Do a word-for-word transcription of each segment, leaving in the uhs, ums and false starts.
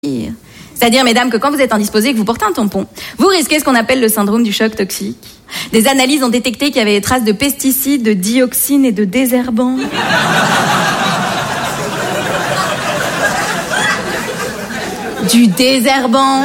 C'est-à-dire, mesdames, que quand vous êtes indisposées et que vous portez un tampon, vous risquez ce qu'on appelle le syndrome du choc toxique. Des analyses ont détecté qu'il y avait des traces de pesticides, de dioxines et de désherbants. Du désherbant.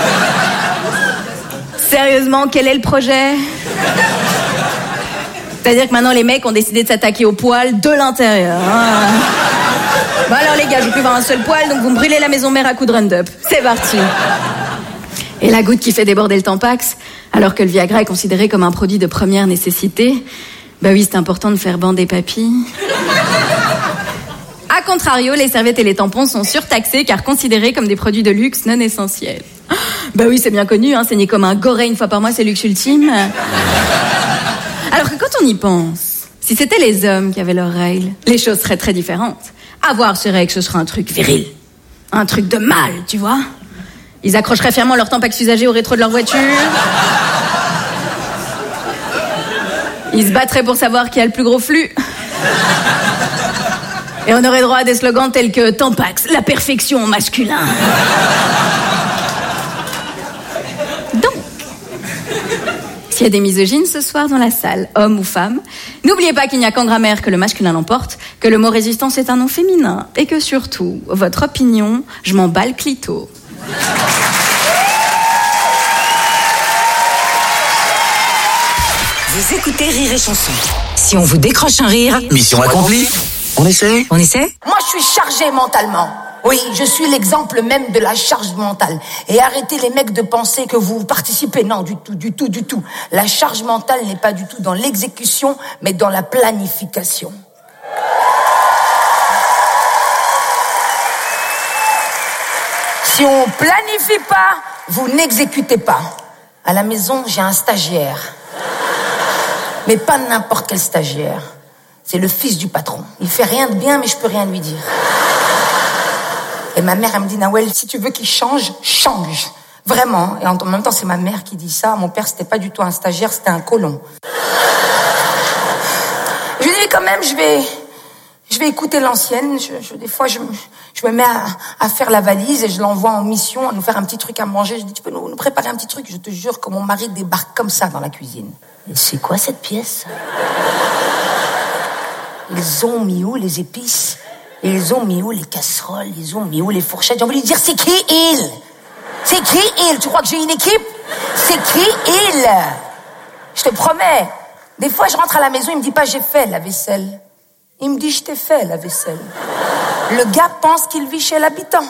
Sérieusement, quel est le projet ? C'est-à-dire que maintenant, les mecs ont décidé de s'attaquer aux poils de l'intérieur. Hein. Bon alors les gars, je vais plus voir un seul poil, donc vous me brûlez la maison mère à coups de Roundup. C'est parti. Et la goutte qui fait déborder le Tampax, alors que le Viagra est considéré comme un produit de première nécessité, bah oui, c'est important de faire bander papy. A contrario, les serviettes et les tampons sont surtaxés car considérés comme des produits de luxe non essentiels. Bah oui, c'est bien connu, hein, saigner comme un goré une fois par mois, c'est luxe ultime. Alors que quand on y pense, si c'était les hommes qui avaient leurs règles, les choses seraient très différentes. Avoir ses règles, ce serait un truc viril. Un truc de mâle, tu vois. Ils accrocheraient fièrement leur Tampax usagé au rétro de leur voiture. Ils se battraient pour savoir qui a le plus gros flux. Et on aurait droit à des slogans tels que Tampax, la perfection masculin. Donc, s'il y a des misogynes ce soir dans la salle, hommes ou femmes, n'oubliez pas qu'il n'y a qu'en grammaire que le masculin l'emporte, que le mot résistance est un nom féminin, et que surtout, votre opinion, je m'en bats le clito. Vous écoutez Rire et Chanson. Si on vous décroche un rire... Mission accomplie. On essaie On essaie ? Moi, je suis chargée mentalement. Oui, je suis l'exemple même de la charge mentale. Et arrêtez les mecs de penser que vous participez. Non, du tout, du tout, du tout. La charge mentale n'est pas du tout dans l'exécution, mais dans la planification. Si on planifie pas, vous n'exécutez pas. À la maison, j'ai un stagiaire. Mais pas n'importe quel stagiaire. C'est le fils du patron. Il fait rien de bien, mais je peux rien lui dire. Et ma mère, elle me dit, Nawel, si tu veux qu'il change, change. Vraiment. Et en même temps, c'est ma mère qui dit ça. Mon père, c'était pas du tout un stagiaire, c'était un colon. Je lui dis, quand même, je vais, je vais écouter l'ancienne. Je, je, des fois, je, je me mets à, à faire la valise et je l'envoie en mission à nous faire un petit truc à manger. Je dis, tu peux nous, nous préparer un petit truc? Je te jure que mon mari débarque comme ça dans la cuisine. Et c'est quoi cette pièce? Ils ont mis où les épices? Ils ont mis où les casseroles? Ils ont mis où les fourchettes? J'ai envie de lui dire, c'est qui il? C'est qui il? Tu crois que j'ai une équipe? C'est qui il? Je te promets. Des fois, je rentre à la maison, il me dit pas, j'ai fait la vaisselle. Il me dit, je t'ai fait la vaisselle. Le gars pense qu'il vit chez l'habitant.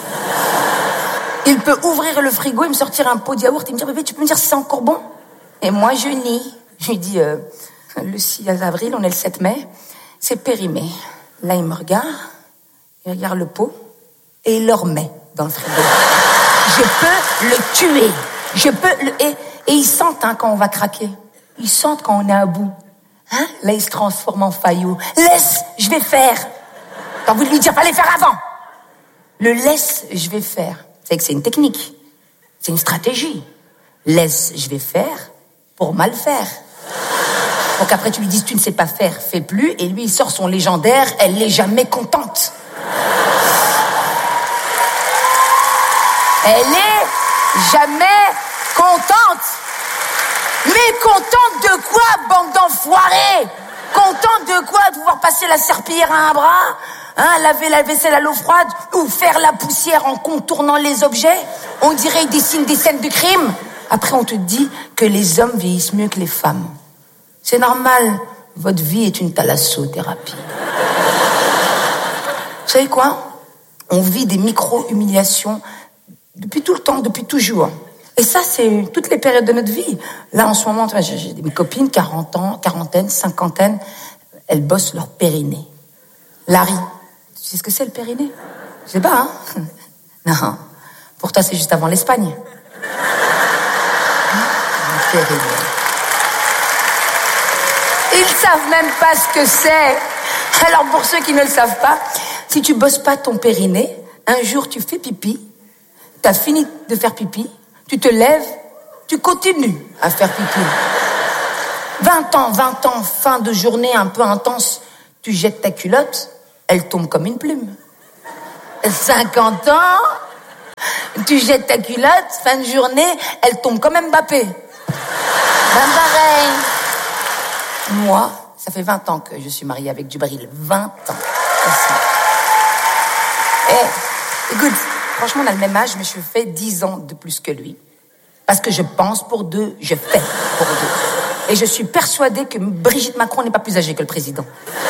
Il peut ouvrir le frigo et me sortir un pot de yaourt et me dire, bébé, tu peux me dire si c'est encore bon? Et moi, je nie. Je lui dis, euh, le six avril, on est le sept mai, c'est périmé. Là, il me regarde, il regarde le pot, et il le remet dans le frigo. Je peux le tuer. Je peux le... Et, et ils sentent hein, quand on va craquer. Ils sentent quand on est à bout. Hein? Là, il se transforme en faillot. Laisse, je vais faire. T'as envie de lui dire, fallait faire avant. Le laisse, je vais faire. C'est que c'est une technique. C'est une stratégie. Laisse, je vais faire pour mal faire. Pour qu'après tu lui dises, tu ne sais pas faire, fais plus. Et lui, il sort son légendaire, elle n'est jamais contente. Elle est jamais contente. Mais contente de quoi, bande d'enfoirés? Contente de quoi? De pouvoir passer la serpillière à un bras, hein, laver la vaisselle à l'eau froide, ou faire la poussière en contournant les objets? On dirait qu'ils dessinent des scènes de crime. Après, on te dit que les hommes vieillissent mieux que les femmes. C'est normal, votre vie est une thalassothérapie. Vous savez quoi? On vit des micro-humiliations depuis tout le temps, depuis toujours. Et ça, c'est toutes les périodes de notre vie. Là, en ce moment, j'ai des copines, quarante ans, quarantaine, cinquantaine, elles bossent leur périnée. Larry, tu sais ce que c'est le périnée? Je sais pas, hein? Non, pour toi, c'est juste avant l'Espagne. Le périnée. Ils savent même pas ce que c'est. Alors pour ceux qui ne le savent pas, si tu bosses pas ton périnée, un jour tu fais pipi, t'as fini de faire pipi, tu te lèves, tu continues à faire pipi. vingt ans, vingt ans, fin de journée un peu intense, tu jettes ta culotte, elle tombe comme une plume. cinquante ans, Tu jettes ta culotte, fin de journée, elle tombe comme Mbappé. Ben pareil. Moi, ça fait vingt ans que je suis mariée avec Djibril. vingt ans. Eh, écoute, franchement, on a le même âge, mais je fais dix ans de plus que lui. Parce que je pense pour deux, je fais pour deux. Et je suis persuadée que Brigitte Macron n'est pas plus âgée que le président.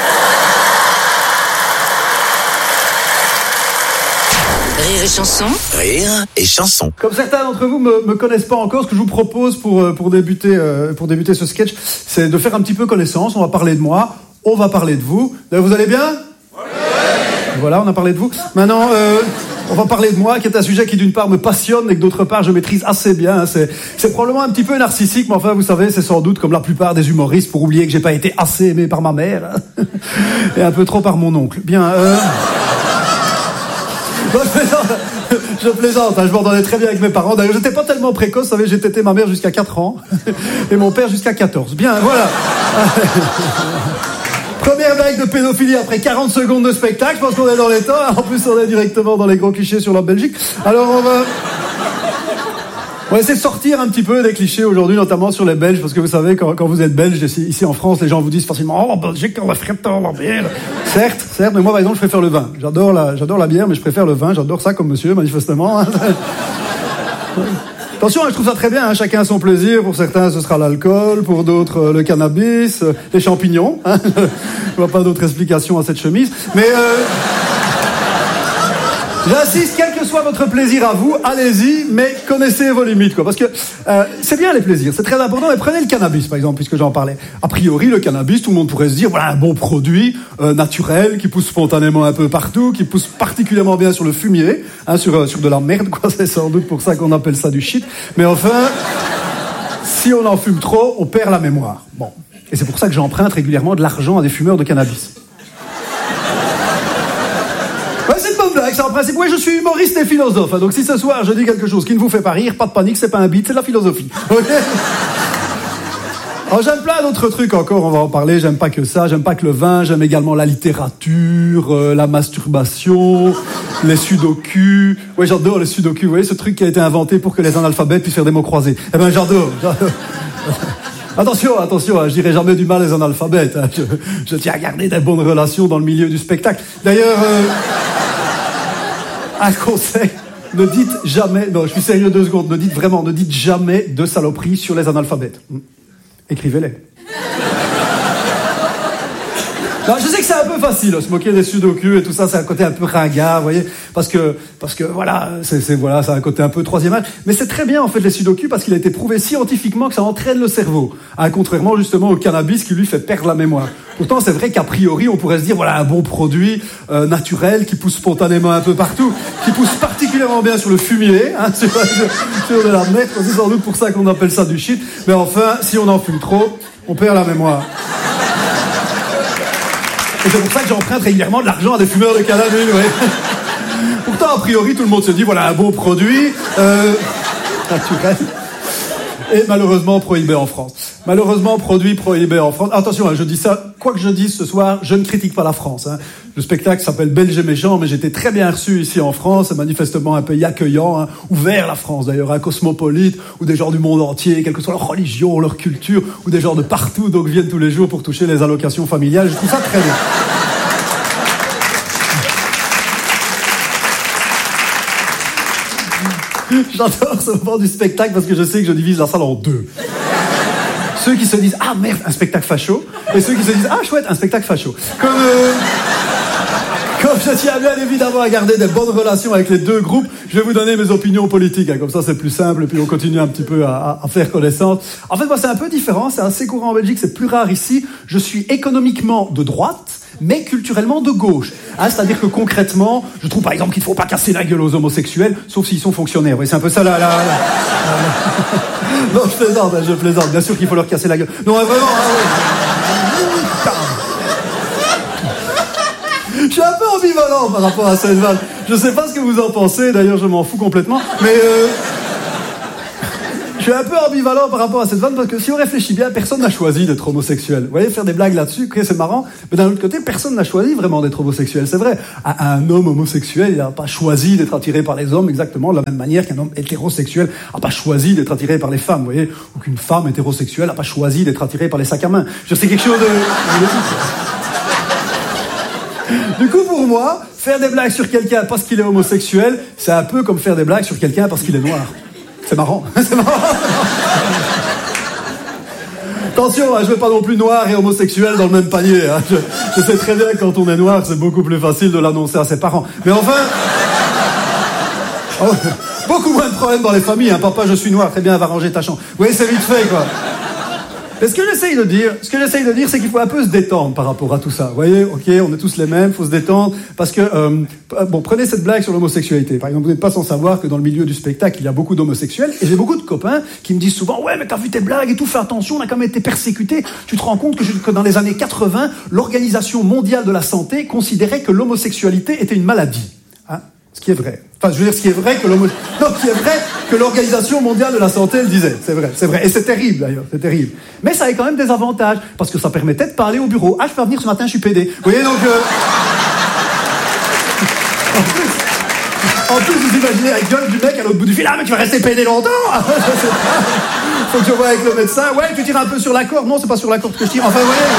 Rire et chanson. Rire et chanson. Comme certains d'entre vous me, me connaissent pas encore, ce que je vous propose pour, pour, débuter, euh, pour débuter ce sketch, c'est de faire un petit peu connaissance. On va parler de moi, on va parler de vous. Là, vous allez bien ? Oui. Voilà, on a parlé de vous. Maintenant, euh, on va parler de moi, qui est un sujet qui d'une part me passionne et que d'autre part je maîtrise assez bien. C'est, c'est probablement un petit peu narcissique, mais enfin, vous savez, c'est sans doute comme la plupart des humoristes pour oublier que j'ai pas été assez aimé par ma mère hein, et un peu trop par mon oncle. Bien. Euh... Non, je plaisante, je plaisante hein, je m'entendais très bien avec mes parents. D'ailleurs, j'étais pas tellement précoce, vous savez, j'ai tété ma mère jusqu'à quatre ans et mon père jusqu'à quatorze. Bien, voilà. Première vague de pédophilie après quarante secondes de spectacle. Je pense qu'on est dans les temps. En plus, on est directement dans les gros clichés sur la Belgique. Alors, on va... On va essayer de sortir un petit peu des clichés aujourd'hui, notamment sur les Belges, parce que vous savez, quand, quand vous êtes Belge, ici, ici en France, les gens vous disent facilement « Oh, en Belgique, on va frire la bière !» Certes, certes, mais moi, par exemple, je préfère le vin. J'adore la, j'adore la bière, mais je préfère le vin. J'adore ça comme monsieur, manifestement. Attention, je trouve ça très bien, hein, chacun a son plaisir. Pour certains, ce sera l'alcool, pour d'autres, euh, le cannabis, euh, les champignons. Hein. Je vois pas d'autre explication à cette chemise. Mais... Euh... J'insiste, quel que soit votre plaisir à vous, allez-y, mais connaissez vos limites, quoi. Parce que euh, c'est bien les plaisirs, c'est très important. Mais prenez le cannabis, par exemple, puisque j'en parlais. A priori, le cannabis, tout le monde pourrait se dire, voilà, un bon produit euh, naturel qui pousse spontanément un peu partout, qui pousse particulièrement bien sur le fumier, hein, sur euh, sur de la merde, quoi. C'est sans doute pour ça qu'on appelle ça du shit. Mais enfin, si on en fume trop, on perd la mémoire. Bon, et c'est pour ça que j'emprunte régulièrement de l'argent à des fumeurs de cannabis. C'est en principe, oui, je suis humoriste et philosophe. Donc si ce soir je dis quelque chose qui ne vous fait pas rire, pas de panique, c'est pas un beat, c'est de la philosophie. Ok ? Alors j'aime plein d'autres trucs encore, on va en parler. J'aime pas que ça, j'aime pas que le vin, j'aime également la littérature, euh, la masturbation, les sudoku. Oui, j'adore les sudoku. Vous voyez ce truc qui a été inventé pour que les analphabètes puissent faire des mots croisés. Eh ben j'adore. j'adore. Attention, attention, hein, je dirai jamais du mal aux analphabètes. Hein. Je, je tiens à garder des bonnes relations dans le milieu du spectacle. D'ailleurs. Euh, Un conseil, ne dites jamais, non je suis sérieux deux secondes, ne dites vraiment, ne dites jamais de saloperies sur les analphabètes. Écrivez-les. Non, je sais que c'est un peu facile, se moquer des sudoku et tout ça, c'est un côté un peu ringard, vous voyez, parce que, parce que voilà, c'est, c'est, voilà, c'est un côté un peu troisième âge. Mais c'est très bien, en fait, les sudoku, parce qu'il a été prouvé scientifiquement que ça entraîne le cerveau. Hein, contrairement, justement, au cannabis qui lui fait perdre la mémoire. Pourtant, c'est vrai qu'a priori, on pourrait se dire, voilà, un bon produit, euh, naturel, qui pousse spontanément un peu partout, qui pousse particulièrement bien sur le fumier, hein, sur, sur, sur de la merde, c'est sans doute pour ça qu'on appelle ça du shit. Mais enfin, si on en fume trop, on perd la mémoire. Et c'est pour ça que j'emprunte régulièrement de l'argent à des fumeurs de cannabis, ouais. Pourtant, a priori, tout le monde se dit, voilà, un bon produit, euh, naturel, et malheureusement prohibé en France. Malheureusement, produit prohibé en France. Attention, hein, je dis ça, quoi que je dise ce soir, je ne critique pas la France. Hein. Le spectacle s'appelle Belge et méchant, mais j'étais très bien reçu ici en France, manifestement un pays accueillant, hein, ouvert la France d'ailleurs, un cosmopolite, où des gens du monde entier, quelle que soit leur religion, leur culture, ou des gens de partout, donc viennent tous les jours pour toucher les allocations familiales. Je trouve ça très bien. J'adore ce moment du spectacle parce que je sais que je divise la salle en deux. Ceux qui se disent « Ah merde, un spectacle facho » et ceux qui se disent « Ah chouette, un spectacle facho ». Comme, euh, comme je tiens bien évidemment à garder des bonnes relations avec les deux groupes, je vais vous donner mes opinions politiques. Hein, comme ça, c'est plus simple et puis on continue un petit peu à, à faire connaissance. En fait, moi, c'est un peu différent. C'est assez courant en Belgique, c'est plus rare ici. Je suis économiquement de droite, mais culturellement de gauche. Hein, c'est-à-dire que concrètement, je trouve par exemple qu'il ne faut pas casser la gueule aux homosexuels, sauf s'ils sont fonctionnaires. Oui, c'est un peu ça la... la, la, la... Non, je plaisante, je plaisante. Bien sûr qu'il faut leur casser la gueule. Non, vraiment... Hein, je suis un peu ambivalent par rapport à cette vanne. Je sais pas ce que vous en pensez, d'ailleurs je m'en fous complètement, mais... Euh... Je suis un peu ambivalent par rapport à cette vanne parce que si on réfléchit bien, personne n'a choisi d'être homosexuel. Vous voyez, faire des blagues là-dessus, okay, c'est marrant, mais d'un autre côté, personne n'a choisi vraiment d'être homosexuel. C'est vrai, un homme homosexuel, il n'a pas choisi d'être attiré par les hommes exactement de la même manière qu'un homme hétérosexuel n'a pas choisi d'être attiré par les femmes, vous voyez, ou qu'une femme hétérosexuelle n'a pas choisi d'être attirée par les sacs à main. Je sais quelque chose de... Du coup, pour moi, faire des blagues sur quelqu'un parce qu'il est homosexuel, c'est un peu comme faire des blagues sur quelqu'un parce qu'il est noir. C'est marrant. C'est marrant. Attention, hein, je ne veux pas non plus noir et homosexuel dans le même panier. Hein. Je, je sais très bien que quand on est noir, c'est beaucoup plus facile de l'annoncer à ses parents. Mais enfin... Oh, beaucoup moins de problèmes dans les familles. Hein. Papa, je suis noir. Très bien, va ranger ta chambre. Oui, c'est vite fait, quoi. Mais ce que j'essaye de dire, ce que j'essaye de dire, c'est qu'il faut un peu se détendre par rapport à tout ça. Vous voyez, ok, on est tous les mêmes, faut se détendre, parce que euh, bon, prenez cette blague sur l'homosexualité. Par exemple, vous n'êtes pas sans savoir que dans le milieu du spectacle, il y a beaucoup d'homosexuels, et j'ai beaucoup de copains qui me disent souvent, ouais, mais t'as vu tes blagues et tout, fais attention, on a quand même été persécutés. Tu te rends compte que, que dans les années quatre-vingts, l'Organisation mondiale de la santé considérait que l'homosexualité était une maladie. Hein? Ce qui est vrai. Enfin, je veux dire, ce qui est vrai que l'homo... Non, ce qui est vrai que l'Organisation mondiale de la santé le disait. C'est vrai, c'est vrai. Et c'est terrible, d'ailleurs. C'est terrible. Mais ça a quand même des avantages. Parce que ça permettait de parler au bureau. Ah, je peux venir ce matin, je suis pédé. Vous voyez, donc... Euh... En plus, en plus, vous imaginez la gueule du mec à l'autre bout du fil. Ah, mais tu vas rester pédé longtemps. Faut que je voie avec le médecin. Ouais, tu tires un peu sur la corde. Non, c'est pas sur la corde que je tire. Enfin, vous voyez...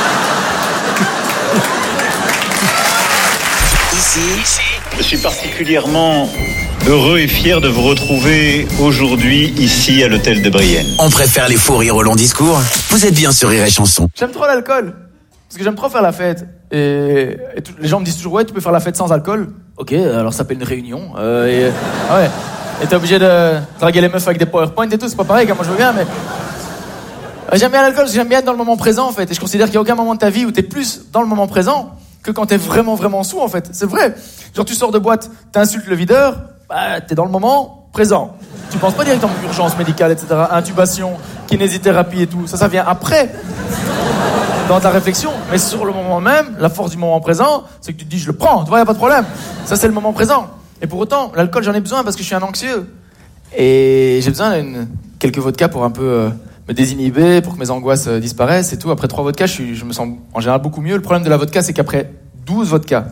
Ici, je suis particulièrement heureux et fier de vous retrouver aujourd'hui ici à l'hôtel de Brienne. on préfère les faux rires au long discours. Vous êtes bien sur Rire et Chanson. J'aime trop l'alcool, parce que j'aime trop faire la fête. Et, et tout, les gens me disent toujours, ouais, tu peux faire la fête sans alcool. Ok, alors ça s'appelle une réunion. Euh, et, ah ouais. Et t'es obligé de draguer les meufs avec des PowerPoint et tout, c'est pas pareil, moi je veux bien, mais... J'aime bien l'alcool, parce que j'aime bien être dans le moment présent, en fait. Et je considère qu'il n'y a aucun moment de ta vie où t'es plus dans le moment présent que quand t'es vraiment, vraiment sous, en fait. C'est vrai. Genre, tu sors de boîte, t'insultes le videur, bah, t'es dans le moment présent. Tu penses pas directement à urgence médicale, et cetera, intubation, kinésithérapie et tout. Ça, ça vient après, dans ta réflexion. Mais sur le moment même, la force du moment présent, c'est que tu te dis, je le prends, tu vois, y a pas de problème. Ça, c'est le moment présent. Et pour autant, l'alcool, j'en ai besoin parce que je suis un anxieux. Et j'ai besoin d'une quelques vodkas pour un peu euh, me désinhiber, pour que mes angoisses euh, disparaissent et tout. Après trois vodkas, je, suis, je me sens en général beaucoup mieux. Le problème de la vodka, c'est qu'après douze vodkas...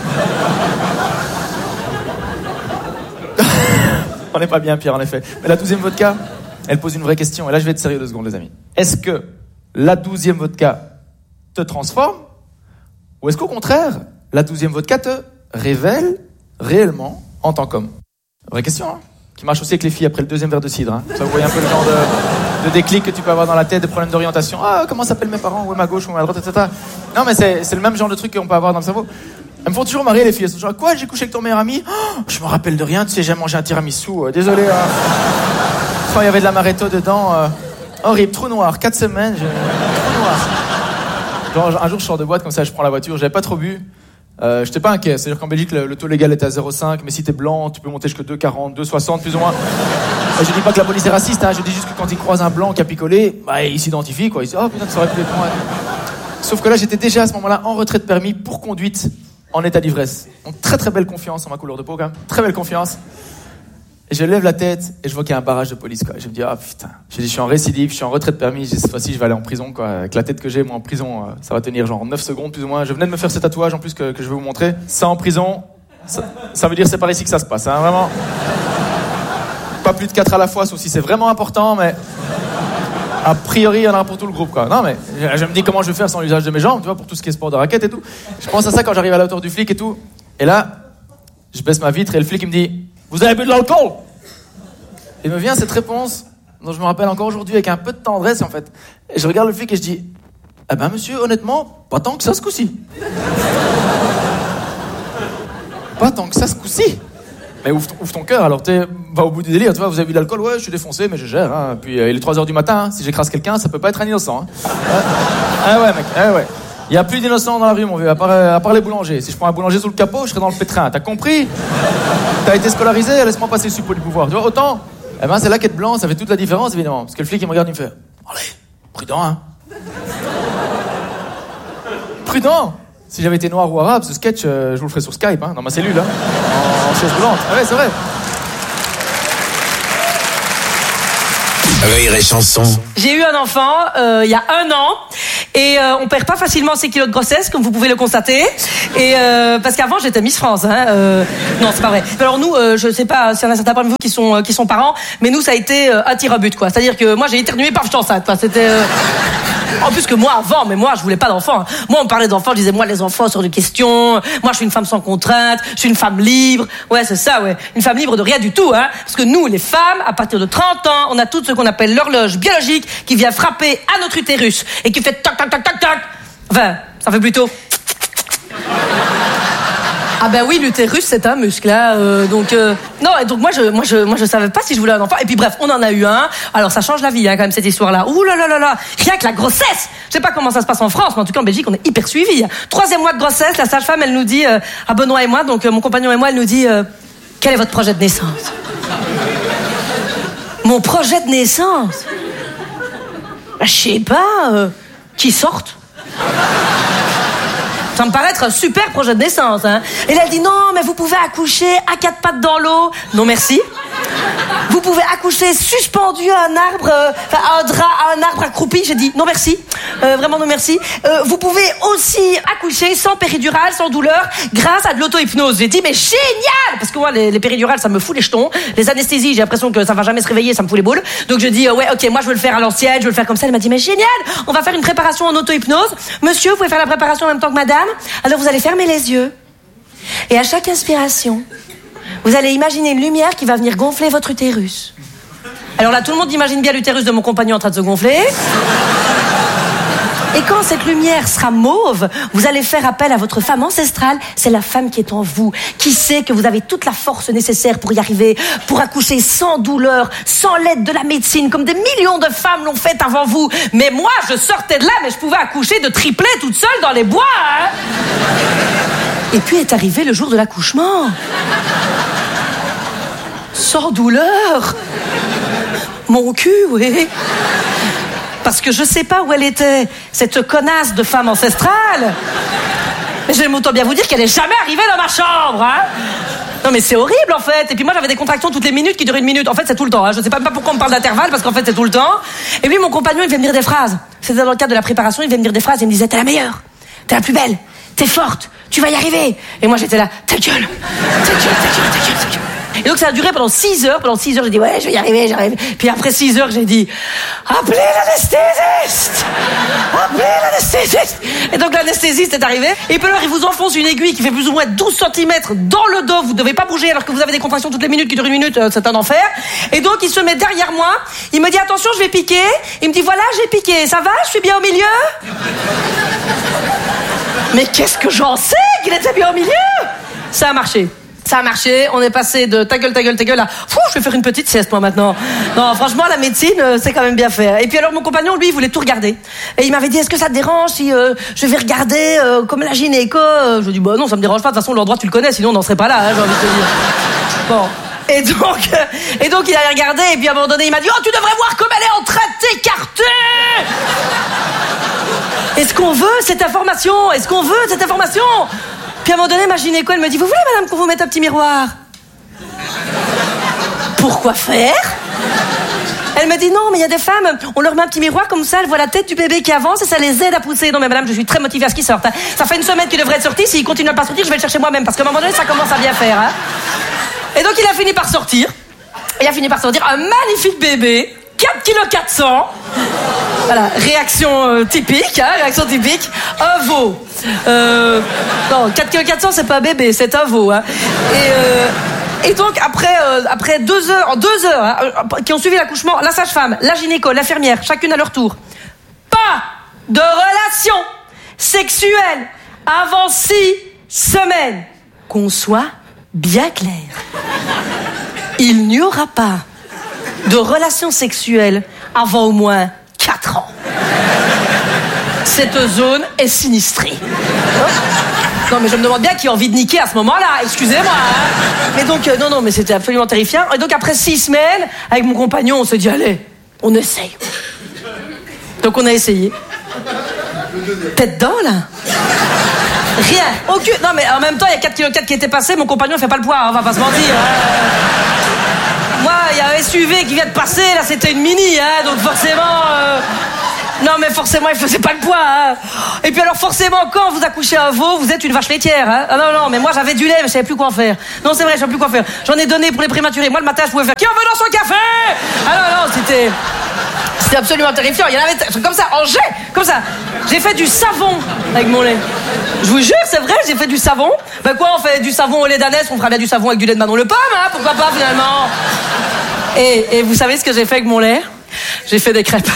On n'est pas bien pire, en effet. Mais la douzième vodka, elle pose une vraie question. Et là, je vais être sérieux deux secondes, les amis. Est-ce que la douzième vodka te transforme? Ou est-ce qu'au contraire, la douzième vodka te révèle réellement en tant qu'homme? Vraie question, hein, qui marche aussi avec les filles après le deuxième verre de cidre. Hein. Ça, vous voyez un peu le genre de, de déclic que tu peux avoir dans la tête, des problèmes d'orientation. Ah, comment s'appellent mes parents? Où est ma gauche? Où est ma droite? et cetera. Non, mais c'est, c'est le même genre de truc qu'on peut avoir dans le cerveau. Elles me font toujours marrer, les filles. Elles sont genre, quoi, j'ai couché avec ton meilleur ami? Oh, je me rappelle de rien, tu sais, j'ai mangé un tiramisu. Euh, désolé. Euh... Enfin, il y avait de l'amaretto dedans. Euh... Horrible, trou noir, quatre semaines. Je... Trou noir. Genre, un jour, je sors de boîte comme ça, je prends la voiture, j'avais pas trop bu. Euh, j'étais pas inquiet. C'est-à-dire qu'en Belgique, le, le taux légal est à zéro virgule cinq, mais si t'es blanc, tu peux monter jusqu'à deux virgule quarante, deux virgule soixante, plus ou moins. Et je dis pas que la police est raciste, hein, je dis juste que quand ils croisent un blanc qui a picolé, bah, ils s'identifient, quoi. Ils disent, oh putain, ça aurait pu être moi. Sauf que là, j'étais déjà à ce moment-là en retrait de permis pour conduite en état d'ivresse. Donc très très belle confiance en ma couleur de peau, quand même. Très belle confiance. Et je lève la tête et je vois qu'il y a un barrage de police, quoi. Et je me dis, ah putain. Je dis, je suis en récidive, je suis en retrait de permis. Cette fois-ci, je vais aller en prison, quoi. Avec la tête que j'ai, moi, en prison, euh, ça va tenir genre neuf secondes, plus ou moins. Je venais de me faire ce tatouage, en plus, que, que je vais vous montrer. Ça, en prison, ça, ça veut dire c'est par ici que ça se passe, hein, vraiment. Pas plus de quatre à la fois, sauf si c'est vraiment important, mais... A priori, il y en aura pour tout le groupe, quoi. Non, mais je, je me dis comment je vais faire sans l'usage de mes jambes, tu vois, pour tout ce qui est sport de raquette et tout. Je pense à ça quand j'arrive à la hauteur du flic et tout. Et là, je baisse ma vitre et le flic il me dit, vous avez bu de l'alcool? Et me vient cette réponse dont je me rappelle encore aujourd'hui avec un peu de tendresse, en fait. Et je regarde le flic et je dis, eh ben monsieur, honnêtement, pas tant que ça ce coup-ci. Pas tant que ça ce coup-ci. Mais ouvre, ouvre ton cœur, alors t'es, va au bout du délire, tu vois, vous avez bu de l'alcool, ouais, je suis défoncé, mais je gère, hein. Puis euh, il est trois heures du matin, hein. Si j'écrase quelqu'un, ça peut pas être un innocent, hein. Ah ouais, mec, ah ouais. Il y a plus d'innocents dans la rue, mon vieux, à part, à part les boulangers. Si je prends un boulanger sous le capot, je serai dans le pétrin, t'as compris? T'as été scolarisé, laisse-moi passer le suppôt du pouvoir, tu vois, autant, eh ben, c'est là qu'être blanc, ça fait toute la différence, évidemment. Parce que le flic, il me regarde, il me fait, allez, prudent, hein. Prudent. Si j'avais été noir ou arabe, ce sketch, euh, je vous le ferais sur Skype, hein, dans ma cellule, hein, en, en chaise roulante. Ah ouais, c'est vrai. Rire et chanson. J'ai eu un enfant euh, il y a un an et euh, on perd pas facilement ses kilos de grossesse comme vous pouvez le constater. Et euh, parce qu'avant j'étais Miss France. Hein, euh, non c'est pas vrai. Alors nous, euh, je sais pas s'il y en a certains parmi vous qui sont euh, qui sont parents, mais nous ça a été euh, un tir à but quoi. C'est-à-dire que moi j'ai éternué paf je suis enceinte. Enfin, c'était euh... en plus que moi avant, mais moi je voulais pas d'enfants. Moi on me parlait d'enfants, je disais moi les enfants sur des questions. Moi je suis une femme sans contrainte, je suis une femme libre. Ouais c'est ça ouais, une femme libre de rien du tout hein. Parce que nous les femmes à partir de trente ans, on a tout ce qu'on appelle l'horloge biologique qui vient frapper à notre utérus et qui fait tac tac tac tac tac. Enfin, ça fait plutôt. Ah ben oui, l'utérus c'est un muscle, hein, euh, donc euh, non, et donc moi je, moi je, moi je savais pas si je voulais un enfant. Et puis bref, on en a eu un. Alors ça change la vie, hein, quand même cette histoire-là. Ouh là là là là, rien que la grossesse. Je sais pas comment ça se passe en France, mais en tout cas en Belgique on est hyper suivis. Troisième mois de grossesse, la sage-femme elle nous dit, euh, à Benoît et moi, donc euh, mon compagnon et moi, elle nous dit, euh, quel est votre projet de naissance? Mon projet de naissance? Je sais pas, euh, qui sorte. Ça me paraît être un super projet de naissance, hein. Et là, elle dit, non, mais vous pouvez accoucher à quatre pattes dans l'eau. Non, merci. Vous pouvez accoucher suspendu à un arbre, euh, à un drap, à un arbre accroupi. J'ai dit, non, merci. Euh, vraiment, non, merci. Euh, vous pouvez aussi accoucher sans péridurale, sans douleur, grâce à de l'auto-hypnose. J'ai dit, mais génial! Parce que moi, les, les péridurales, ça me fout les jetons. Les anesthésies, j'ai l'impression que ça va jamais se réveiller, ça me fout les boules. Donc, je dis, euh, ouais, ok, moi, je veux le faire à l'ancienne, je veux le faire comme ça. Elle m'a dit, mais génial! On va faire une préparation en auto-hypnose. Monsieur, vous pouvez faire la préparation en même temps que madame. Alors, vous allez fermer les yeux. Et à chaque inspiration, vous allez imaginer une lumière qui va venir gonfler votre utérus. Alors là, tout le monde imagine bien l'utérus de mon compagnon en train de se gonfler. Et quand cette lumière sera mauve, vous allez faire appel à votre femme ancestrale. C'est la femme qui est en vous, qui sait que vous avez toute la force nécessaire pour y arriver, pour accoucher sans douleur, sans l'aide de la médecine, comme des millions de femmes l'ont fait avant vous. Mais moi, je sortais de là, mais je pouvais accoucher de triplés toute seule dans les bois. Hein. Et puis est arrivé le jour de l'accouchement. Sans douleur. Mon cul, oui. Parce que je sais pas où elle était, cette connasse de femme ancestrale. Mais j'aime autant bien vous dire qu'elle est jamais arrivée dans ma chambre, hein. Non mais c'est horrible en fait. Et puis moi j'avais des contractions toutes les minutes qui durent une minute. En fait c'est tout le temps, hein. Je sais pas pourquoi on me parle d'intervalle, parce qu'en fait c'est tout le temps. Et puis mon compagnon il vient me dire des phrases. C'était dans le cadre de la préparation, il vient me dire des phrases. Il me disait, t'es la meilleure, t'es la plus belle, t'es forte, tu vas y arriver. Et moi j'étais là, ta gueule, ta gueule, ta gueule, ta gueule, ta gueule. Et donc ça a duré pendant six heures. Pendant six heures, j'ai dit, ouais, je vais y arriver, j'arrive. Puis après six heures, j'ai dit, appelez l'anesthésiste! Appelez l'anesthésiste! Et donc l'anesthésiste est arrivé. Et puis alors, il vous enfonce une aiguille qui fait plus ou moins douze centimètres dans le dos. Vous ne devez pas bouger alors que vous avez des contractions toutes les minutes qui durent une minute. C'est un enfer. Et donc, il se met derrière moi. Il me dit, attention, je vais piquer. Il me dit, voilà, j'ai piqué. Ça va? Je suis bien au milieu? Mais qu'est-ce que j'en sais qu'il était bien au milieu? Ça a marché. Ça a marché, on est passé de ta gueule, ta gueule, ta gueule à fou, je vais faire une petite sieste moi maintenant. Non, franchement, la médecine, euh, c'est quand même bien fait. Et puis alors, mon compagnon, lui, il voulait tout regarder. Et il m'avait dit, est-ce que ça te dérange si euh, je vais regarder euh, comme la gynéco? Je lui ai dit, bah non, ça me dérange pas, de toute façon, l'endroit, tu le connais, sinon on n'en serait pas là, hein, j'ai envie de te dire. Bon. Et donc, euh, et donc, il a regardé, et puis à un moment donné, il m'a dit, oh, tu devrais voir comme elle est en train de t'écarter! Est-ce qu'on veut cette information? Est-ce qu'on veut cette information? Puis à un moment donné, ma gynéco, elle me dit, vous voulez, madame, qu'on vous mette un petit miroir? Pourquoi faire? Elle me dit, non, mais il y a des femmes, on leur met un petit miroir, comme ça, elles voient la tête du bébé qui avance et ça les aide à pousser. Non, mais madame, je suis très motivée à ce qu'ils sortent. Hein. Ça fait une semaine qu'il devrait être sorti, s'il continue à pas sortir, je vais le chercher moi-même, parce qu'à un moment donné, ça commence à bien faire. Hein. Et donc, il a fini par sortir. Il a fini par sortir un magnifique bébé, quatre virgule quatre cents kilos. Voilà, réaction euh, typique, hein, réaction typique. Un veau. Euh, non, quatre virgule quatre cents, c'est pas un bébé, c'est un veau. Hein. Et, euh, et donc, après, euh, après deux heures, en deux heures, hein, qui ont suivi l'accouchement, la sage-femme, la gynéco, l'infirmière, chacune à leur tour. Pas de relation sexuelle avant six semaines. Qu'on soit bien clair. Il n'y aura pas de relation sexuelle avant au moins quatre ans. Cette zone est sinistrée. Non, mais je me demande bien qui a envie de niquer à ce moment-là. Excusez-moi. Hein. Mais donc, euh, non, non, mais c'était absolument terrifiant. Et donc, après six semaines, avec mon compagnon, on s'est dit, allez, on essaye. Donc, on a essayé. T'es dedans, là? Rien. Aucune. Non, mais en même temps, il y a quatre virgule quatre kilos qui étaient passés. Mon compagnon ne fait pas le poids, hein, on va pas se mentir. Hein. Moi, il y a un S U V qui vient de passer, là, c'était une Mini, hein, donc forcément... Euh... Non, mais forcément, il faisait pas le poids, hein. Et puis alors, forcément, quand vous accouchez un veau, vous êtes une vache laitière, hein. Ah non, non, mais moi, j'avais du lait, mais je savais plus quoi en faire. Non, c'est vrai, je savais plus quoi faire. J'en ai donné pour les prématurés. Moi, le matin, je pouvais faire... Qui en veut dans son café? Ah non, non, c'était... C'était absolument terrifiant. Il y en avait comme ça, en jet, comme ça. J'ai fait du savon avec mon lait. Je vous jure, c'est vrai, j'ai fait du savon. Ben quoi, on fait du savon au lait d'ânesse, on fera bien du savon avec du lait de Manon Le Pomme, hein, pourquoi pas, finalement. Et, et vous savez ce que j'ai fait avec mon lait? J'ai fait des crêpes.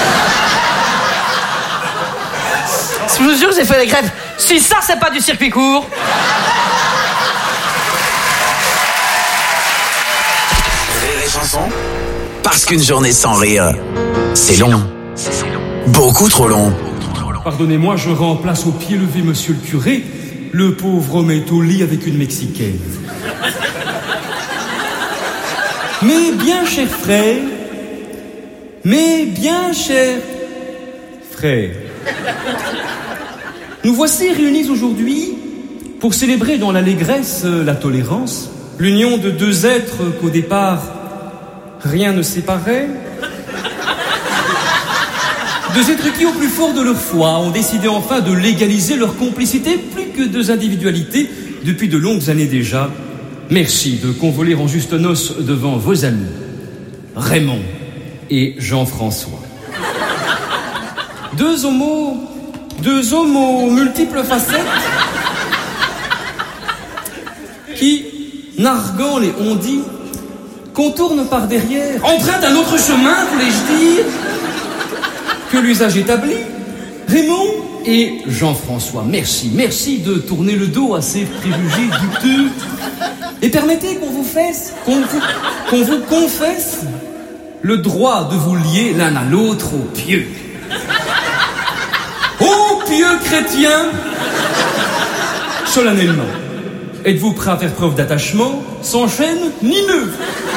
Je vous jure, j'ai fait des crêpes. Si ça, c'est pas du circuit court. Rire et chanson. Parce qu'une journée sans rire, c'est long. Beaucoup trop long. Pardonnez-moi, je remplace au pied levé monsieur le curé. Le pauvre homme est au lit avec une Mexicaine. Mais bien cher frère, mais bien cher frère, nous voici réunis aujourd'hui pour célébrer dans l'allégresse la tolérance, l'union de deux êtres qu'au départ rien ne séparait. Deux êtres qui, au plus fort de leur foi, ont décidé enfin de légaliser leur complicité plus que deux individualités depuis de longues années déjà. Merci de convoler en juste noces devant vos amis, Raymond et Jean-François. Deux homos, deux homos multiples facettes qui, narguant les on-dit, contournent par derrière, empruntent un autre chemin, voulais-je dire, que l'usage établi. Raymond et Jean-François, merci, merci de tourner le dos à ces préjugés douteux et permettez qu'on vous fasse, qu'on vous, qu'on vous confesse le droit de vous lier l'un à l'autre au pieux. Ô pieux chrétiens, solennellement, êtes-vous prêts à faire preuve d'attachement sans chaîne ni nœud?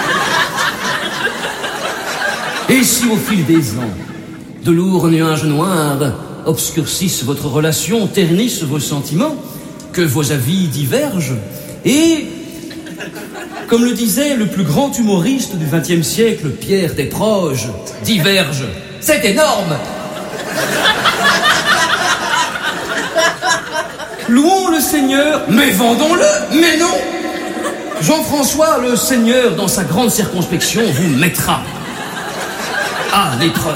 Et si au fil des ans, de lourds nuages noirs obscurcissent votre relation, ternissent vos sentiments, que vos avis divergent, et, comme le disait le plus grand humoriste du vingtième siècle, Pierre Desproges, divergent. C'est énorme! Louons le Seigneur, mais vendons-le, mais non! Jean-François, le Seigneur, dans sa grande circonspection, vous mettra à l'épreuve.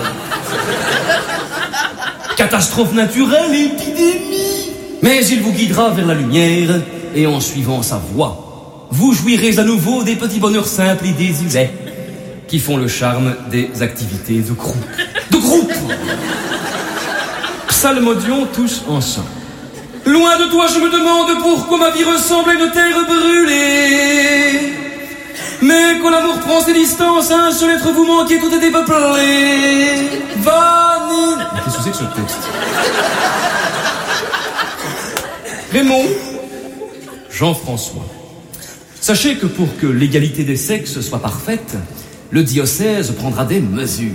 Catastrophe naturelle, épidémie. Mais il vous guidera vers la lumière et en suivant sa voie, vous jouirez à nouveau des petits bonheurs simples et désuets qui font le charme des activités de groupe. De groupe. Psalmodions tous ensemble. Loin de toi, je me demande pourquoi ma vie ressemble à une terre brûlée. Mais quand l'amour prend ses distances, un seul être vous manquez, tout est dépeuplé. Vanille. Qu'est-ce que c'est que ce texte? Raymond, Jean-François, sachez que pour que l'égalité des sexes soit parfaite, le diocèse prendra des mesures.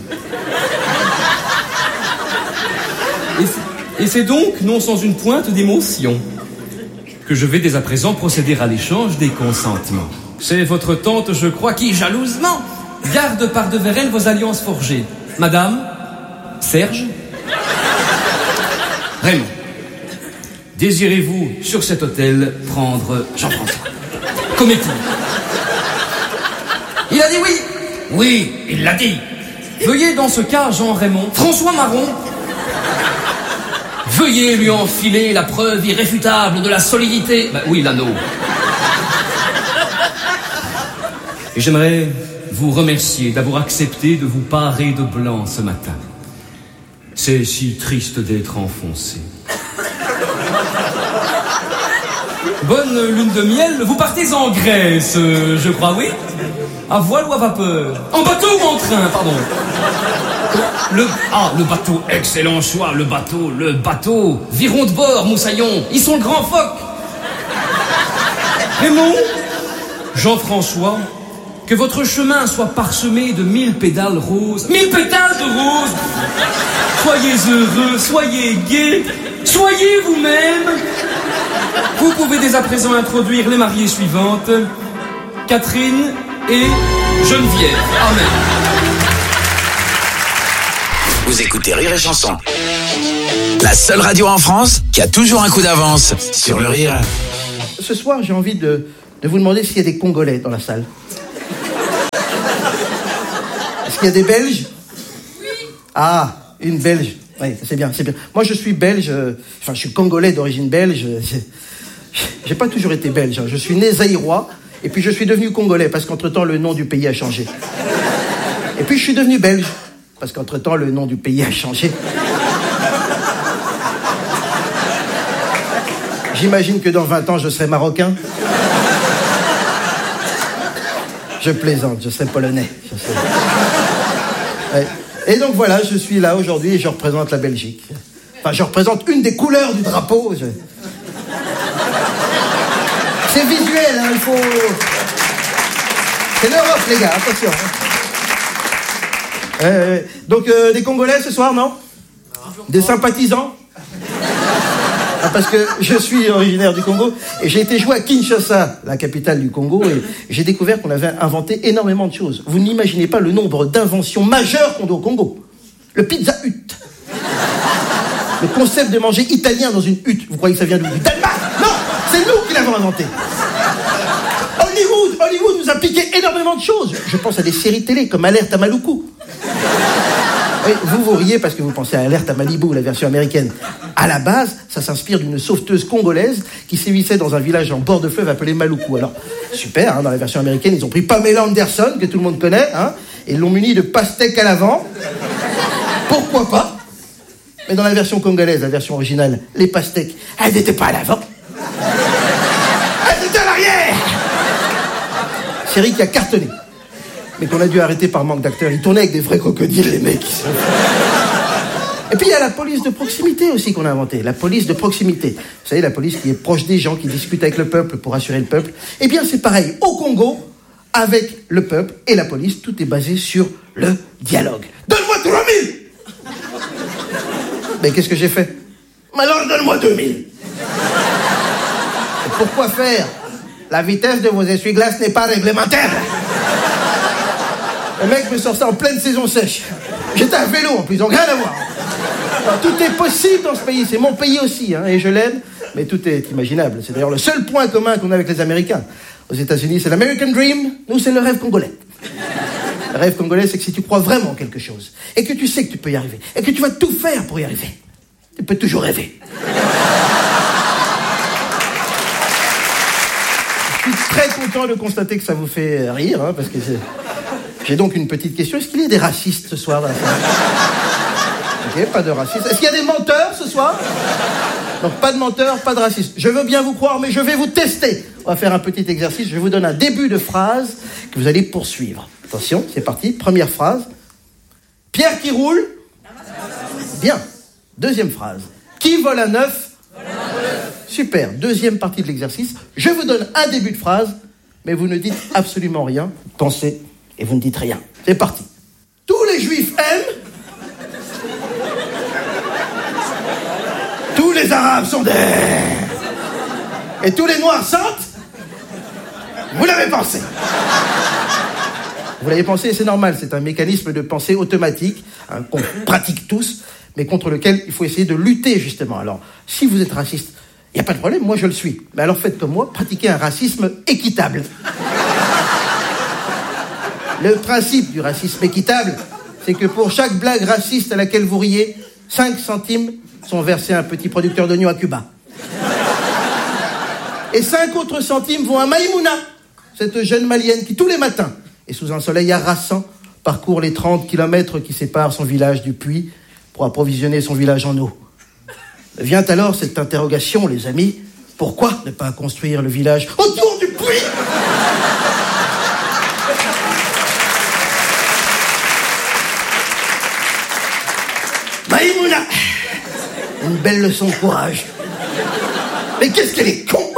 Et, et c'est donc, non sans une pointe d'émotion, que je vais dès à présent procéder à l'échange des consentements. C'est votre tante, je crois, qui, jalousement, garde par devers elle vos alliances forgées. Madame, Serge, Raymond, désirez-vous, sur cet hôtel, prendre Jean-François comme époux? Il a dit oui. Oui, il l'a dit. Veuillez dans ce cas, Jean-Raymond, François Marron, veuillez lui enfiler la preuve irréfutable de la solidité... Ben oui, l'anneau. Et j'aimerais vous remercier d'avoir accepté de vous parer de blanc ce matin. C'est si triste d'être enfoncé. Bonne lune de miel, vous partez en Grèce, euh, je crois, oui? À voile ou à vapeur? En bateau ou en train, pardon? Le... Ah, le bateau, excellent choix, le bateau, le bateau. Virons de bord, moussaillon, ils sont le grand phoque. Raymond, Jean-François, que votre chemin soit parsemé de mille pédales roses. Mille pétales de roses. Soyez heureux, soyez gais, soyez vous-même. Vous pouvez dès à présent introduire les mariées suivantes, Catherine et Geneviève. Amen. Vous écoutez Rire et Chanson. La seule radio en France qui a toujours un coup d'avance sur le rire. Ce soir, j'ai envie de, de vous demander s'il y a des Congolais dans la salle. Est-ce qu'il y a des Belges? Oui. Ah, une Belge. Oui, c'est bien, c'est bien. Moi, je suis belge, euh, enfin, je suis Congolais d'origine belge. J'ai pas toujours été belge. Hein. Je suis né zaïrois, et puis je suis devenu Congolais, parce qu'entre-temps, le nom du pays a changé. Et puis, je suis devenu belge, parce qu'entre-temps, le nom du pays a changé. J'imagine que dans vingt ans, je serai marocain. Je plaisante, je serai polonais. Je serai... Ouais. Et donc voilà, je suis là aujourd'hui et je représente la Belgique. Enfin, je représente une des couleurs du drapeau. Je... C'est visuel, hein, il faut... C'est l'Europe, les gars, attention. Euh, donc, euh, des Congolais ce soir, non? Des sympathisants? Ah, parce que je suis originaire du Congo et j'ai été joué à Kinshasa, la capitale du Congo, et j'ai découvert qu'on avait inventé énormément de choses. Vous n'imaginez pas le nombre d'inventions majeures qu'on doit au Congo. Le pizza hut. Le concept de manger italien dans une hutte. Vous croyez que ça vient d'où? Du Danemark? Non, c'est nous qui l'avons inventé. Hollywood, Hollywood nous a piqué énormément de choses. Je pense à des séries télé comme Alerte à Maluku. Oui, vous vous riez parce que vous pensez à Alerte à Malibu, la version américaine. À la base, ça s'inspire d'une sauveteuse congolaise qui sévissait dans un village en bord de fleuve appelé Maluku. Alors, super, hein, dans la version américaine, ils ont pris Pamela Anderson, que tout le monde connaît, hein, et l'ont muni de pastèques à l'avant. Pourquoi pas? Mais dans la version congolaise, la version originale, les pastèques, elles n'étaient pas à l'avant. Elles étaient à l'arrière. Série qui a cartonné, mais qu'on a dû arrêter par manque d'acteurs. Ils tournaient avec des vrais crocodiles, les mecs. Et puis il y a la police de proximité aussi qu'on a inventée. La police de proximité. Vous savez, la police qui est proche des gens, qui discute avec le peuple pour assurer le peuple. Eh bien, c'est pareil au Congo, avec le peuple et la police. Tout est basé sur le dialogue. Donne-moi trois mille. Mais qu'est-ce que j'ai fait? Alors donne-moi deux mille. Et pourquoi faire? La vitesse de vos essuie-glaces n'est pas réglementaire. Le mec me sort ça en pleine saison sèche. J'étais à vélo en plus, donc rien à voir. Alors, tout est possible dans ce pays, c'est mon pays aussi, hein, et je l'aime, mais tout est imaginable. C'est d'ailleurs le seul point commun qu'on a avec les Américains. Aux États-Unis, c'est l'American Dream, nous, c'est le rêve congolais. Le rêve congolais, c'est que si tu crois vraiment en quelque chose, et que tu sais que tu peux y arriver, et que tu vas tout faire pour y arriver, tu peux toujours rêver. Je suis très content de constater que ça vous fait rire, hein, parce que c'est... J'ai donc une petite question. Est-ce qu'il y a des racistes ce soir dans la salle? Ok, pas de racistes. Est-ce qu'il y a des menteurs ce soir? Donc pas de menteurs, pas de racistes. Je veux bien vous croire, mais je vais vous tester. On va faire un petit exercice. Je vous donne un début de phrase que vous allez poursuivre. Attention, c'est parti. Première phrase. Pierre qui roule. Bien. Deuxième phrase. Qui vole à neuf? Super. Deuxième partie de l'exercice. Je vous donne un début de phrase, mais vous ne dites absolument rien. Pensez et vous ne dites rien. C'est parti. Tous les juifs aiment. Tous les arabes sont des... Et tous les noirs sentent. Vous l'avez pensé. Vous l'avez pensé, c'est normal. C'est un mécanisme de pensée automatique, hein, qu'on pratique tous, mais contre lequel il faut essayer de lutter, justement. Alors, si vous êtes raciste, il n'y a pas de problème, moi je le suis. Mais alors faites comme moi, pratiquez un racisme équitable. Le principe du racisme équitable, c'est que pour chaque blague raciste à laquelle vous riez, cinq centimes sont versés à un petit producteur d'oignons à Cuba. Et cinq autres centimes vont à Maïmouna, cette jeune malienne qui, tous les matins, et sous un soleil harassant, parcourt les trente kilomètres qui séparent son village du puits pour approvisionner son village en eau. Vient alors cette interrogation, les amis, pourquoi ne pas construire le village autour du puits ? Maïmouna, une belle leçon de courage. Mais qu'est-ce qu'elle est con.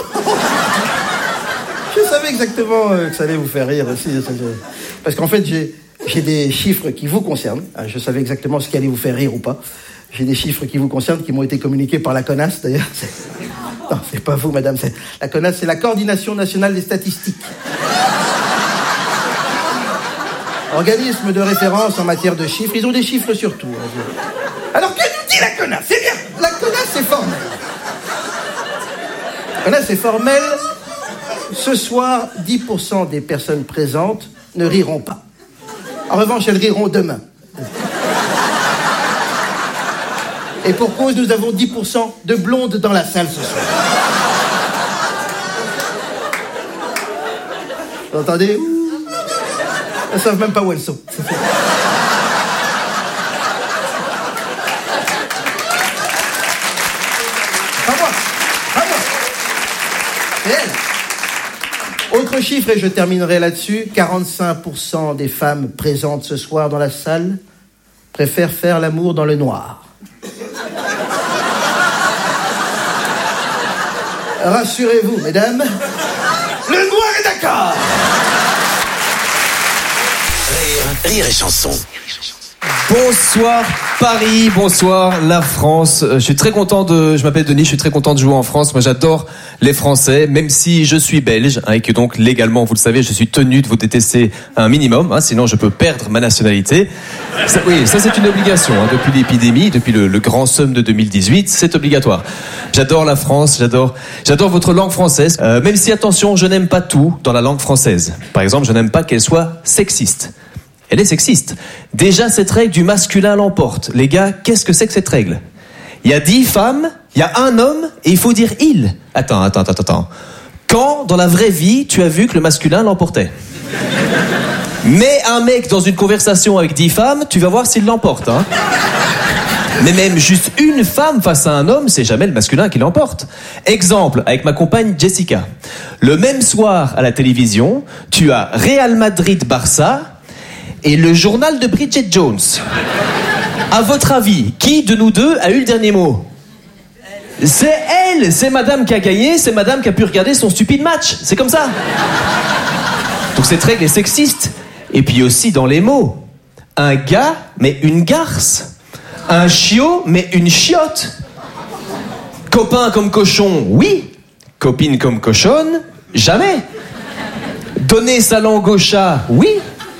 Je savais exactement que ça allait vous faire rire aussi. Parce qu'en fait, j'ai, j'ai des chiffres qui vous concernent. Je savais exactement ce qui allait vous faire rire ou pas. J'ai des chiffres qui vous concernent, qui m'ont été communiqués par la CONAS, d'ailleurs. C'est... Non, c'est pas vous, madame. C'est... La CONAS, c'est la Coordination Nationale des Statistiques. Organisme de référence en matière de chiffres. Ils ont des chiffres sur tout. Hein. Alors, que nous dit la connasse? C'est bien. La connasse, c'est formel. La connasse, c'est formel. Ce soir, dix pour cent des personnes présentes ne riront pas. En revanche, elles riront demain. Et pour cause, nous avons dix pour cent de blondes dans la salle ce soir. Vous entendez? Elles ne savent même pas où elles sont. Pas moi. Pas moi. C'est elle. Autre chiffre, et je terminerai là-dessus. quarante-cinq pour cent des femmes présentes ce soir dans la salle préfèrent faire l'amour dans le noir. Rassurez-vous, mesdames, le noir est d'accord. Rire, rire et chanson. Bonsoir Paris, bonsoir la France. Je suis très content de, je m'appelle Denis, je suis très content de jouer en France. Moi j'adore les Français, même si je suis belge, hein, et que donc légalement, vous le savez, je suis tenu de vous détester un minimum, hein, sinon je peux perdre ma nationalité. Ça, oui, ça c'est une obligation, hein, depuis l'épidémie, depuis le, le grand somme de deux mille dix-huit, c'est obligatoire. J'adore la France, j'adore, j'adore votre langue française, euh, même si attention, je n'aime pas tout dans la langue française. Par exemple, je n'aime pas qu'elle soit sexiste. Elle est sexiste. Déjà, cette règle du masculin l'emporte. Les gars, qu'est-ce que c'est que cette règle? Il y a dix femmes, il y a un homme, et il faut dire il. Attends, attends, attends, attends. Quand, dans la vraie vie, tu as vu que le masculin l'emportait? Mets un mec dans une conversation avec dix femmes, tu vas voir s'il l'emporte, hein. Mais même juste une femme face à un homme, c'est jamais le masculin qui l'emporte. Exemple, avec ma compagne Jessica. Le même soir, à la télévision, tu as Real Madrid-Barça, et le journal de Bridget Jones. À votre avis, qui de nous deux a eu le dernier mot? C'est elle, c'est madame qui a gagné, c'est madame qui a pu regarder son stupide match. C'est comme ça. Donc cette règle est sexiste. Et puis aussi dans les mots. Un gars, mais une garce. Un chiot, mais une chiotte. Copain comme cochon, oui. Copine comme cochonne, jamais. Donner sa langue au chat, oui.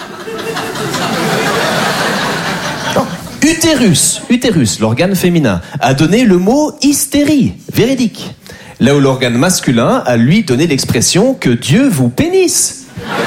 Utérus, utérus, l'organe féminin, a donné le mot hystérie, véridique. Là où l'organe masculin a lui donné l'expression que Dieu vous pénisse.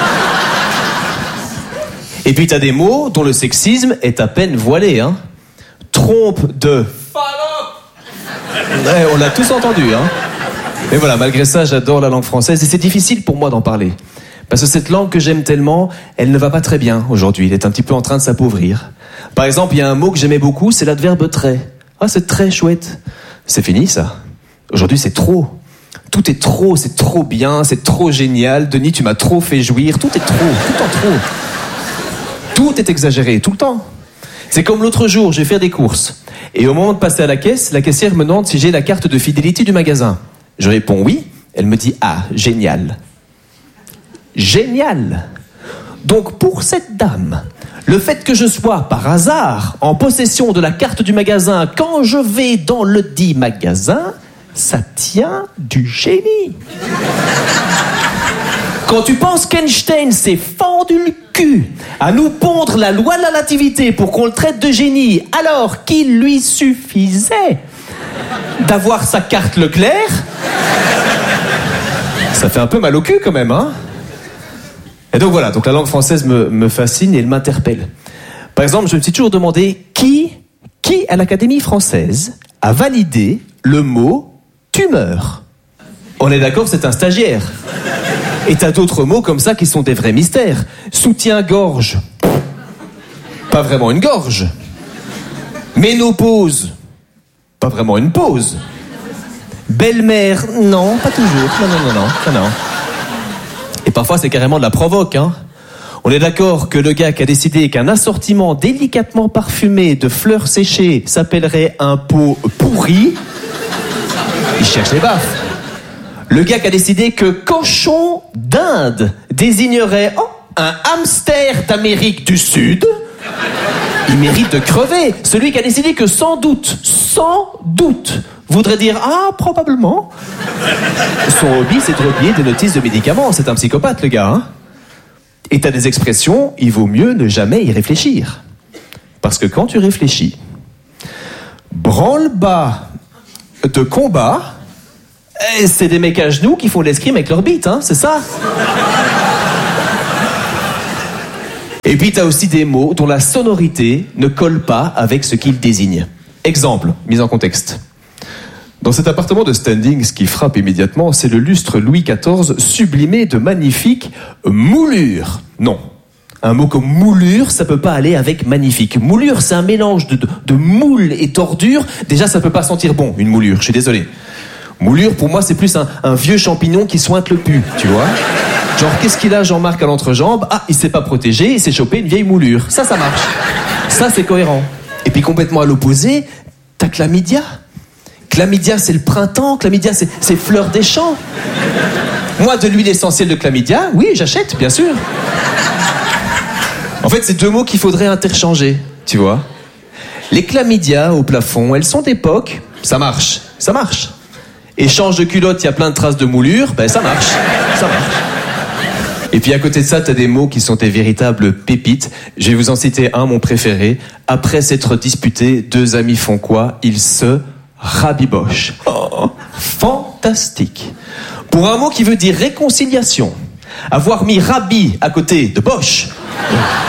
Et puis t'as des mots dont le sexisme est à peine voilé, hein. Trompe de ouais, on l'a tous entendu, hein. Mais voilà, malgré ça, j'adore la langue française et c'est difficile pour moi d'en parler. Parce que cette langue que j'aime tellement, elle ne va pas très bien aujourd'hui. Elle est un petit peu en train de s'appauvrir. Par exemple, il y a un mot que j'aimais beaucoup, c'est l'adverbe très. Ah, c'est très chouette. C'est fini, ça. Aujourd'hui, c'est trop. Tout est trop, c'est trop bien, c'est trop génial. Denis, tu m'as trop fait jouir. Tout est trop, tout le temps trop. Tout est exagéré, tout le temps. C'est comme l'autre jour, je vais faire des courses. Et au moment de passer à la caisse, la caissière me demande si j'ai la carte de fidélité du magasin. Je réponds oui. Elle me dit, ah, génial. Génial. Donc pour cette dame, le fait que je sois par hasard en possession de la carte du magasin quand je vais dans le dit magasin, ça tient du génie. Quand tu penses qu'Einstein s'est fendu le cul à nous pondre la loi de la relativité pour qu'on le traite de génie, alors qu'il lui suffisait d'avoir sa carte Leclerc, ça fait un peu mal au cul quand même, hein. Et donc voilà, donc la langue française me, me fascine et elle m'interpelle. Par exemple, je me suis toujours demandé qui, qui à l'Académie française a validé le mot tumeur. On est d'accord, c'est un stagiaire. Et t'as d'autres mots comme ça qui sont des vrais mystères. Soutien-gorge. Pas vraiment une gorge. Ménopause. Pas vraiment une pause. Belle-mère. Non, pas toujours. Non, non, non, non. non, non. Et parfois, c'est carrément de la provoque, hein. On est d'accord que le gars qui a décidé qu'un assortiment délicatement parfumé de fleurs séchées s'appellerait un pot pourri, il cherche les baffes. Le gars qui a décidé que cochon d'Inde désignerait oh, un hamster d'Amérique du Sud, il mérite de crever. Celui qui a décidé que sans doute, sans doute, voudrait dire « Ah, probablement ». Son hobby, c'est de recopier des notices de médicaments. C'est un psychopathe, le gars, hein. Et t'as des expressions, il vaut mieux ne jamais y réfléchir. Parce que quand tu réfléchis, branle-bas de combat, eh, c'est des mecs à genoux qui font l'escrime avec leur bite, hein, c'est ça. Et puis t'as aussi des mots dont la sonorité ne colle pas avec ce qu'ils désignent. Exemple, mise en contexte. Dans cet appartement de standing, ce qui frappe immédiatement, c'est le lustre Louis quatorze sublimé de magnifiques moulures. Non. Un mot comme moulure, ça peut pas aller avec magnifique. Moulure, c'est un mélange de, de, de moule et tordure. Déjà, ça peut pas sentir bon, une moulure, je suis désolé. Moulure, pour moi, c'est plus un, un vieux champignon qui sointe le pu, tu vois. Genre, qu'est-ce qu'il a, Jean-Marc, à l'entrejambe? Ah, il s'est pas protégé, il s'est chopé une vieille moulure. Ça, ça marche. Ça, c'est cohérent. Et puis, complètement à l'opposé, t'as chlamydia. Chlamydia, c'est le printemps. Chlamydia, c'est, c'est fleur des champs. Moi, de l'huile essentielle de chlamydia, oui, j'achète, bien sûr. En fait, c'est deux mots qu'il faudrait interchanger, tu vois. Les chlamydia au plafond, elles sont d'époque, ça marche, ça marche. Échange de culotte, il y a plein de traces de moulure, ben ça marche, ça marche. Et puis à côté de ça, t'as des mots qui sont des véritables pépites. Je vais vous en citer un, mon préféré. Après s'être disputés, deux amis font quoi? Ils se rabibochent. Oh, fantastique. Pour un mot qui veut dire réconciliation, avoir mis rabi à côté de Bosch.